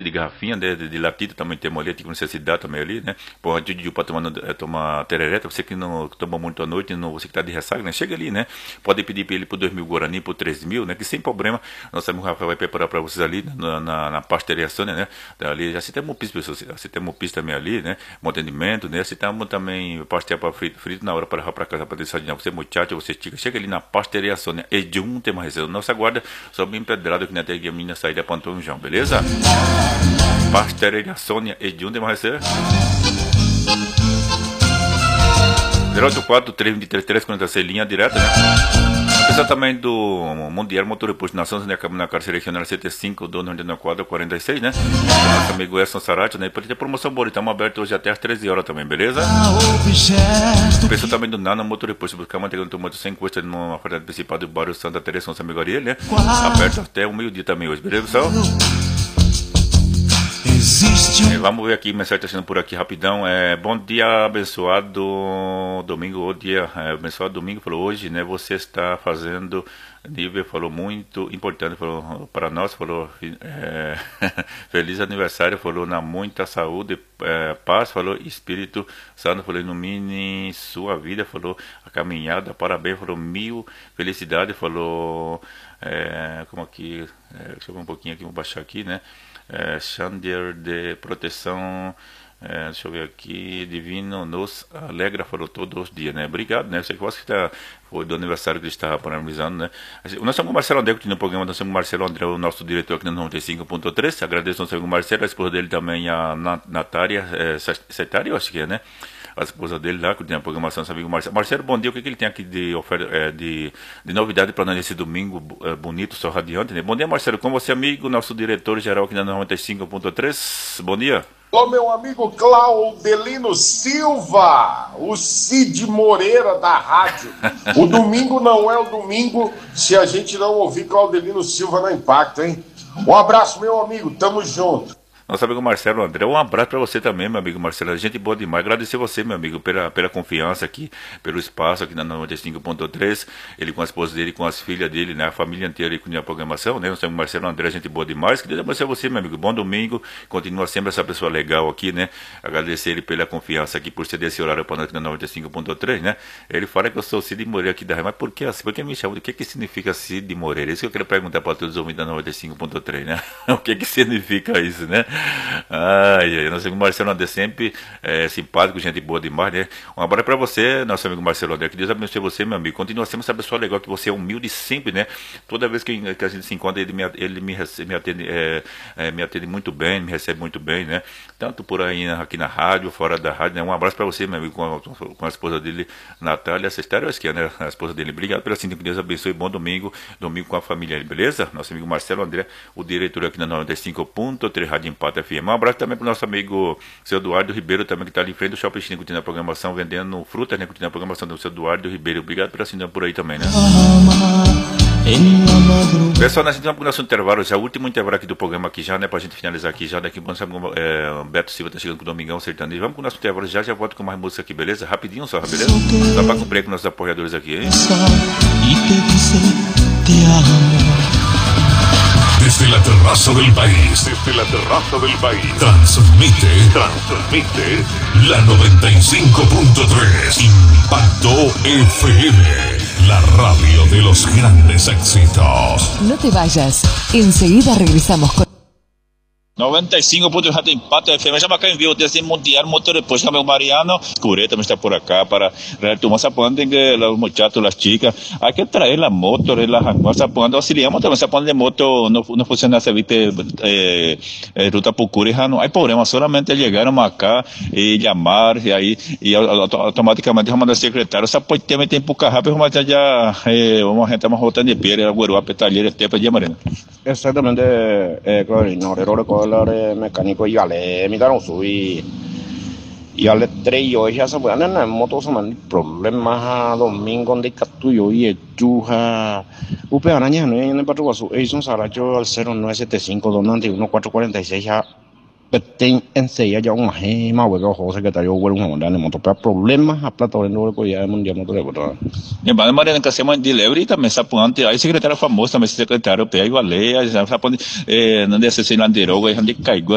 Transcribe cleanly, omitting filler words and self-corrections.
de garrafinha, né, de latita também temos ali, com necessidade também ali, né? Pô, antes de para tomar tereré, você que não toma muito à noite, não, você que está de ressaca, né? Chega ali, né? Pode pedir para ele por 2.000 Guarani, por 3.000, né? Que sem problema, nosso amigo Rafael vai preparar para vocês ali, na pastelaria Sônia, né? Ali já citamos pessoas, citamos também ali, né? Um atendimento, né? Citamos também pastel para frito na hora para levar para casa para desayunar. Você muchacho, você chega ali na pastelaria Sônia, e de um tem mais reserva. Nossa guarda só bem pedrado que nem até a menina saída para Antônio João, beleza? Pastelaria Sônia, e de um tem mais reserva. 084-323-346, linha direta, né? Apesar também do Mundial Motor Reposto Nações, né? Acabamos na Cárcere Regional 75, do 94-46, né? Nosso amigo Edson Sarati, né? Pode ter promoção boa, estamos abertos hoje até às 13 horas também, beleza? Pessoal também do Nano Motor Reposto, buscar manteiga no tomate sem custo numa oferta principal do bairro Santa Teresa, nosso amigo Ariel, né? Aberto até o meio-dia também hoje, beleza, pessoal? Vamos ver aqui, mensagem está sendo por aqui rapidão. Bom dia, abençoado domingo. O dia abençoado domingo. Falou hoje, né? Você está fazendo nível, falou muito importante, falou para nós, falou feliz aniversário, falou na muita saúde, paz, falou Espírito Santo, falou ilumine sua vida, falou a caminhada, parabéns, falou mil felicidade, falou como aqui, deixa eu ver um pouquinho aqui, vou baixar aqui, né? Xander de proteção, deixa eu ver aqui, divino nos alegra, falou todos os dias, né? Obrigado, né? Você que foi do aniversário que ele estava parabenizando, né? Nós somos o Marcelo André, que no programa, nós somos o Marcelo André, o nosso diretor aqui no 95.3. Agradeço ao nosso amigo Marcelo, a esposa dele também, a Natália Setário, acho que é, né? A esposa dele lá, que tem a programação, nosso amigo Marcelo. Marcelo, bom dia, o que ele tem aqui de oferta, de novidade para nós nesse domingo bonito, só radiante, né? Bom dia, Marcelo, com você, amigo, nosso diretor geral aqui na 95.3, bom dia. Ô, meu amigo Claudelino Silva, o Cid Moreira da rádio. O domingo não é o domingo se a gente não ouvir Claudelino Silva no Impacto, hein? Um abraço, meu amigo, tamo junto. Nosso amigo Marcelo André, um abraço para você também, meu amigo Marcelo, gente boa demais, agradecer você, meu amigo, pela confiança aqui, pelo espaço aqui na 95.3, ele com a esposa dele, com as filhas dele, né, a família inteira aí com a programação, né, nosso amigo Marcelo André, gente boa demais, queria agradecer a você, meu amigo, bom domingo, continua sempre essa pessoa legal aqui, né, agradecer ele pela confiança aqui, por ceder esse horário para nós aqui na 95.3, né, ele fala que eu sou Cid Moreira aqui da rádio, mas por que assim, por que me chamam, o que significa Cid Moreira? Isso que eu quero perguntar para todos os ouvintes da 95.3, né, o que significa isso, né? Nosso amigo Marcelo André sempre simpático, gente boa demais, né? Um abraço para você, nosso amigo Marcelo André, que Deus abençoe você, meu amigo. Continua sendo essa pessoa legal, que você é humilde sempre, né? Toda vez que a gente se encontra, ele me atende muito bem, me recebe muito bem, né? Tanto por aí aqui na rádio, fora da rádio, né? Um abraço para você, meu amigo, com a esposa dele, Natália Sestário, acho que é, né? A esposa dele. Obrigado pela sintonia, que Deus abençoe, bom domingo com a família, beleza? Nosso amigo Marcelo André, o diretor aqui na 95.3 Rádio Empate FM. Um abraço também para o nosso amigo seu Eduardo Ribeiro, também, que está ali em frente do Shopping China, curtindo a programação, vendendo frutas, né? Curtindo a programação do seu Eduardo Ribeiro. Obrigado pela sintonia por aí também, né? Pessoal, nós estamos com o nosso intervalo, já o último intervalo aqui do programa aqui já, né? Pra gente finalizar aqui já, daqui a pouco Beto Silva tá chegando pro Domingão Sertanejo. Vamos com o nosso intervalo já volto com mais música aqui, beleza? Rapidinho só, beleza? Só pra cumprir com nossos apoiadores aqui, hein? Desde la terraza del país, transmite la 95.3 Impacto FM, la radio de los grandes éxitos. No te vayas, enseguida regresamos con 95 pontos Rádio Empate FM, já acá enviou desse Mundial Motor depois também o Mariano Curé também está por acá para retomar sapando que os muchachos, as chicas, hay que traer la moto, la jaguar sapando, auxiliamos também sapando de moto, não funciona essa vite ruta por Curé, não há problema, solamente llegaram acá e chamar e aí e automaticamente vamos mandar secretário, essa pode também tem pouca rápido, mas já vamos a gente uma rota de pele, a guarua petalheira, até para dia Mariano. Exactamente, claro, no error mecánico y ale miraron su y ale tres yo ya se pueden en moto se man problemas domingo de catuyo y juja upe araña no en el patrulla su Edson Saracho al 0975 291 446 ya tem enseguida ya un más hueco José que tayo huele un en moto pero problemas a plata en el ya mundial moto de botar e mas Mariana que semana de lebre também sapante aí secretário famoso também secretário pega a lei já sapante não desse se landeiro aí onde caiu